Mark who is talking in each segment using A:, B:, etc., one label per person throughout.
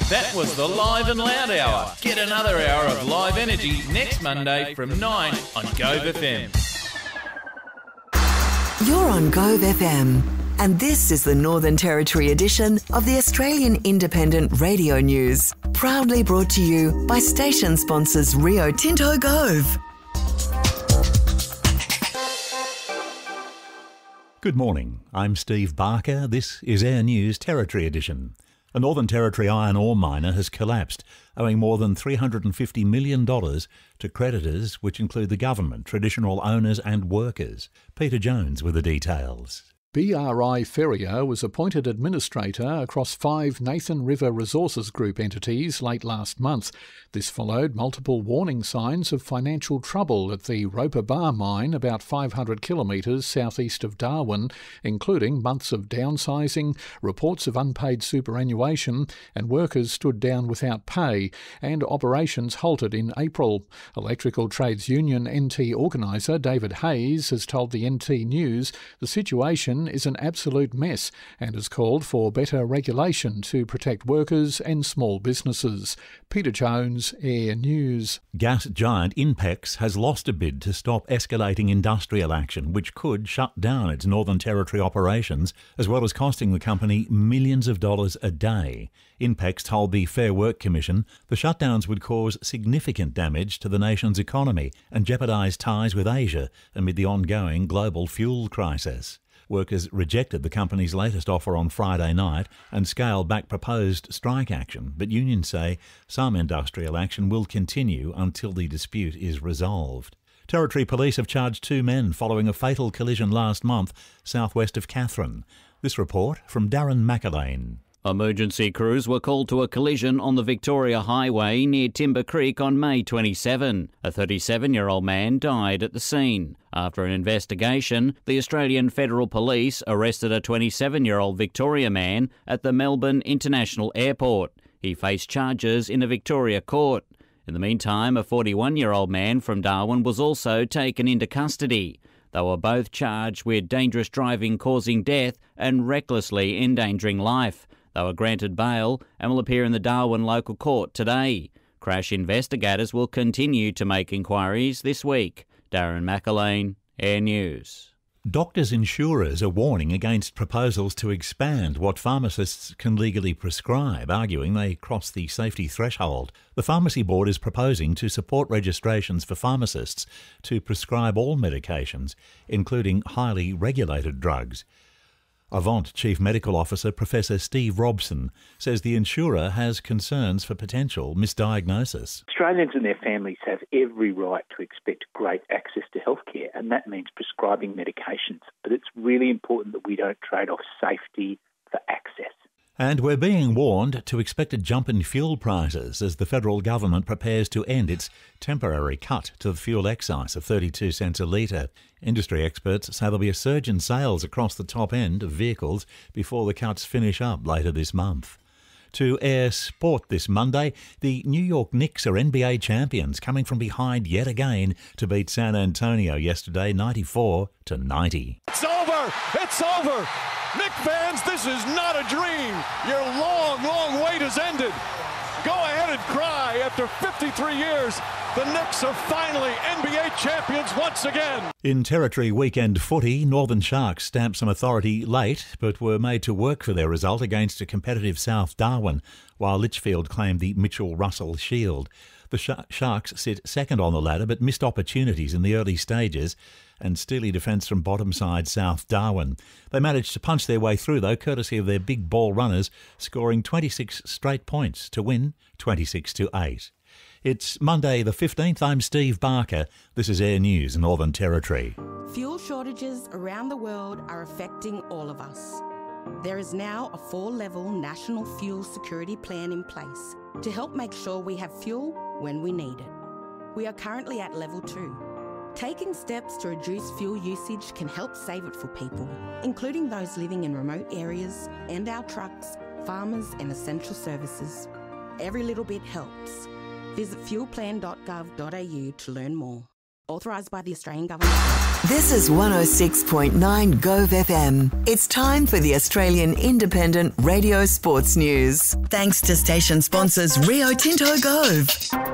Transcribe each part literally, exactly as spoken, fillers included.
A: That was the Live and Loud Hour. Get another hour of live energy next Monday from nine on Gove F M.
B: You're on Gove F M, and this is the Northern Territory edition of the Australian Independent Radio News. Proudly brought to you by station sponsors Rio Tinto Gove.
C: Good morning, I'm Steve Barker. This is Air News Territory Edition. A Northern Territory iron ore miner has collapsed, owing more than three hundred fifty million dollars to creditors, which include the government, traditional owners and workers. Peter Jones with the details.
D: B R I Ferrier was appointed administrator across five Nathan River Resources Group entities late last month. This followed multiple warning signs of financial trouble at the Roper Bar mine about five hundred kilometres southeast of Darwin, including months of downsizing, reports of unpaid superannuation, and workers stood down without pay, and operations halted in April. Electrical Trades Union N T organiser David Hayes has told the N T News the situation is an absolute mess and has called for better regulation to protect workers and small businesses. Peter Jones, Air News.
C: Gas giant Inpex has lost a bid to stop escalating industrial action, which could shut down its Northern Territory operations, as well as costing the company millions of dollars a day. Inpex told the Fair Work Commission the shutdowns would cause significant damage to the nation's economy and jeopardise ties with Asia amid the ongoing global fuel crisis. Workers rejected the company's latest offer on Friday night and scaled back proposed strike action, but unions say some industrial action will continue until the dispute is resolved. Territory Police have charged two men following a fatal collision last month southwest of Katherine. This report from Darren McAlane.
E: Emergency crews were called to a collision on the Victoria Highway near Timber Creek on May twenty-seventh. A thirty-seven-year-old man died at the scene. After an investigation, the Australian Federal Police arrested a twenty-seven-year-old Victoria man at the Melbourne International Airport. He faced charges in a Victoria court. In the meantime, a forty-one-year-old man from Darwin was also taken into custody. They were both charged with dangerous driving causing death and recklessly endangering life. They were granted bail and will appear in the Darwin local court today. Crash investigators will continue to make inquiries this week. Darren McAlane, Air News.
C: Doctors' insurers are warning against proposals to expand what pharmacists can legally prescribe, arguing they cross the safety threshold. The Pharmacy Board is proposing to support registrations for pharmacists to prescribe all medications, including highly regulated drugs. Avant Chief Medical Officer Professor Steve Robson says the insurer has concerns for potential misdiagnosis.
F: Australians and their families have every right to expect great access to healthcare, and that means prescribing medications. But it's really important that we don't trade off safety for access.
C: And we're being warned to expect a jump in fuel prices as the federal government prepares to end its temporary cut to the fuel excise of thirty-two cents a litre. Industry experts say there'll be a surge in sales across the top end of vehicles before the cuts finish up later this month. To air sport this Monday, the New York Knicks are N B A champions, coming from behind yet again to beat San Antonio yesterday ninety-four to ninety.
G: It's over! It's over! Knick fans, this is not a dream. Your long, long wait has ended. Go ahead and cry. After fifty-three years, the Knicks are finally N B A champions once again.
C: In Territory weekend footy, Northern Sharks stamped some authority late, but were made to work for their result against a competitive South Darwin, while Litchfield claimed the Mitchell-Russell Shield. The Sh- Sharks sit second on the ladder, but missed opportunities in the early stages and steely defence from bottom side South Darwin. They managed to punch their way through, though, courtesy of their big ball runners, scoring twenty-six straight points to win twenty-six to eight. It's Monday the fifteenth. I'm Steve Barker. This is Air News Northern Territory.
H: Fuel shortages around the world are affecting all of us. There is now a four-level national fuel security plan in place to help make sure we have fuel when we need it. We are currently at level two. Taking steps to reduce fuel usage can help save it for people, including those living in remote areas and our trucks, farmers and essential services. Every little bit helps. Visit fuel plan dot gov dot a u to learn more. Authorised by the Australian Government.
B: This is one oh six point nine Gove F M. It's time for the Australian Independent Radio Sports News. Thanks to station sponsors Rio Tinto Gove.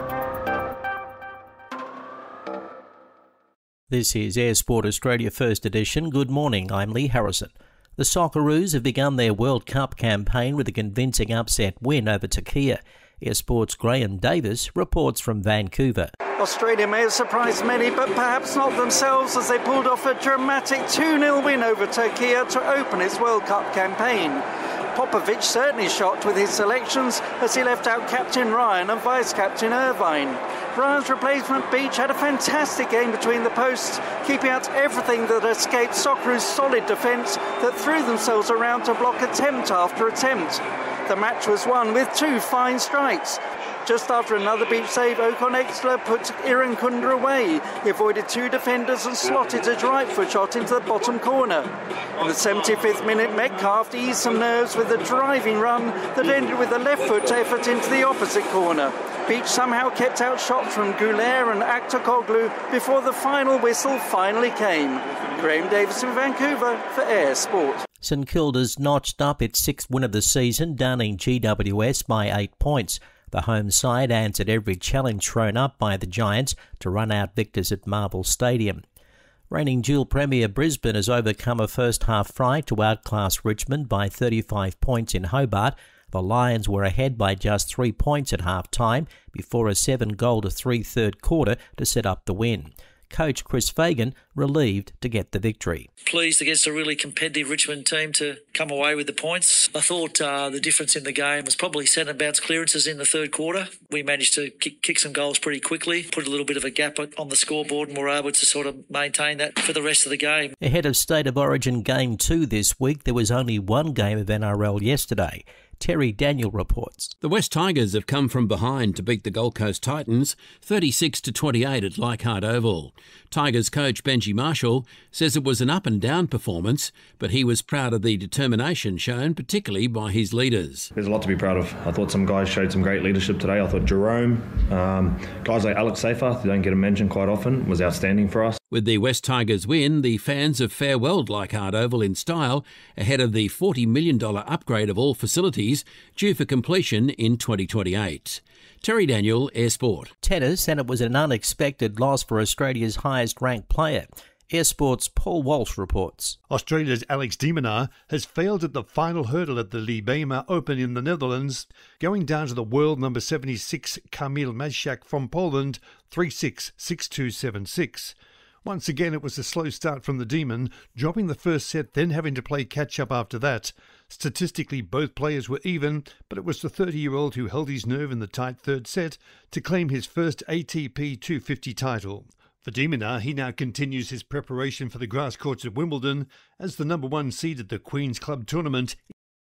I: This is Air Sport Australia First Edition. Good morning, I'm Lee Harrison. The Socceroos have begun their World Cup campaign with a convincing upset win over Turkey. Air Sport's Graham Davis reports from Vancouver.
J: Australia may have surprised many, but perhaps not themselves, as they pulled off a dramatic two nil win over Turkey to open its World Cup campaign. Popovic certainly shocked with his selections as he left out captain Ryan and vice-captain Irvine. Ryan's replacement Beach had a fantastic game between the posts, keeping out everything that escaped Socceroos' solid defence that threw themselves around to block attempt after attempt. The match was won with two fine strikes. Just after another Beach save, Ocon Exler put Iran Kunda away. He avoided two defenders and slotted his right foot shot into the bottom corner. In the seventy-fifth minute, Metcalf eased some nerves with a driving run that ended with a left foot effort into the opposite corner. Beach somehow kept out shots from Goulet and Aktoglu before the final whistle finally came. Graham Davis in Vancouver for Air Sport.
I: St Kilda's notched up its sixth win of the season, downing G W S by eight points. The home side answered every challenge thrown up by the Giants to run out victors at Marvel Stadium. Reigning dual premier Brisbane has overcome a first-half fright to outclass Richmond by thirty-five points in Hobart. The Lions were ahead by just three points at half-time before a seven-goal to three third quarter to set up the win. Coach Chris Fagan relieved to get the victory.
K: Pleased against a really competitive Richmond team to come away with the points. I thought uh, the difference in the game was probably centre bounce clearances in the third quarter. We managed to kick, kick some goals pretty quickly, put a little bit of a gap on the scoreboard, and were able to sort of maintain that for the rest of the game.
I: Ahead of State of Origin Game two this week, there was only one game of N R L yesterday. Terry Daniel reports.
L: The West Tigers have come from behind to beat the Gold Coast Titans thirty-six to twenty-eight at Leichhardt Oval. Tigers coach Benji Marshall says it was an up-and-down performance, but he was proud of the determination shown, particularly by his leaders.
M: There's a lot to be proud of. I thought some guys showed some great leadership today. I thought Jerome, um, guys like Alex Seyfarth, who don't get a mention quite often, was outstanding for us.
L: With the West Tigers win, the fans have farewelled Leichhardt Oval in style ahead of the forty million dollars upgrade of all facilities due for completion in twenty twenty-eight. Terry Daniel, Air Sport.
I: Tennis, and it was an unexpected loss for Australia's highest-ranked player. Air Sport's Paul Walsh reports.
N: Australia's Alex de Minaur has failed at the final hurdle at the Libema Open in the Netherlands, going down to the world number seventy-six Kamil Mazjak from Poland three six, six two, seven six. Once again, it was a slow start from the Demon, dropping the first set, then having to play catch-up after that. Statistically, both players were even, but it was the thirty-year-old who held his nerve in the tight third set to claim his first A T P two fifty title. For de Minaur, he now continues his preparation for the grass courts at Wimbledon as the number one seed at the Queen's Club tournament.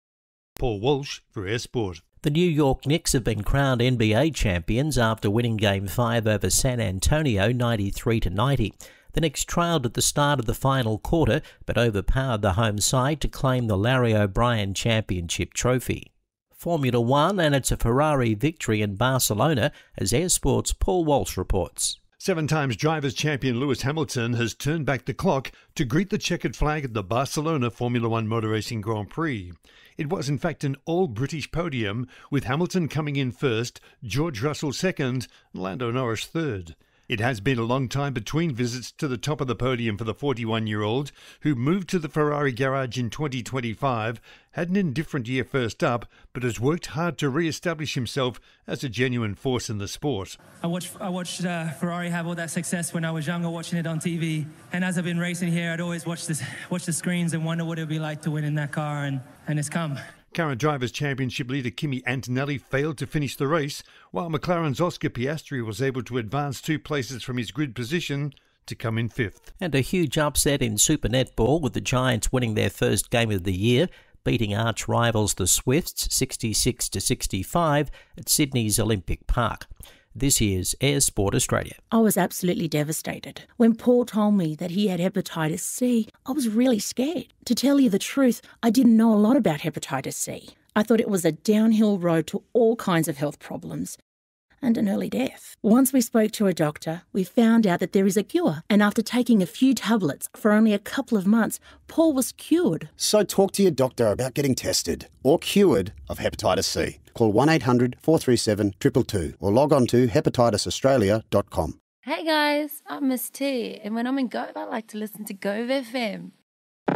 N: Paul Walsh for Air Sport.
I: The New York Knicks have been crowned N B A champions after winning Game five over San Antonio ninety-three to ninety. The Knicks trailed at the start of the final quarter, but overpowered the home side to claim the Larry O'Brien Championship trophy. Formula One, and it's a Ferrari victory in Barcelona, as Air Sport's Paul Walsh reports.
N: Seven times drivers' champion Lewis Hamilton has turned back the clock to greet the checkered flag at the Barcelona Formula One Motor Racing Grand Prix. It was in fact an all-British podium, with Hamilton coming in first, George Russell second, and Lando Norris third. It has been a long time between visits to the top of the podium for the forty-one-year-old, who moved to the Ferrari garage in twenty twenty-five, had an indifferent year first up, but has worked hard to re-establish himself as a genuine force in the sport.
O: I watched, I watched uh, Ferrari have all that success when I was younger, watching it on T V. And as I've been racing here, I'd always watch, this, watch the screens and wonder what it would be like to win in that car, and, and it's come.
N: Current Drivers' Championship leader Kimi Antonelli failed to finish the race, while McLaren's Oscar Piastri was able to advance two places from his grid position to come in fifth.
I: And a huge upset in Super Netball, with the Giants winning their first game of the year, beating arch rivals the Swifts sixty-six to sixty-five at Sydney's Olympic Park. This is Air Sport Australia.
P: I was absolutely devastated. When Paul told me that he had hepatitis C, I was really scared. To tell you the truth, I didn't know a lot about hepatitis C. I thought it was a downhill road to all kinds of health problems. and an early death. Once we spoke to a doctor, we found out that there is a cure, and after taking a few tablets for only a couple of months, Paul was cured.
Q: So talk to your doctor about getting tested or cured of hepatitis C. Call one eight hundred four three seven two two two or log on to hepatitis australia dot com.
R: Hey guys, I'm Miss T, and when I'm in Gove, I like to listen to Gove F M.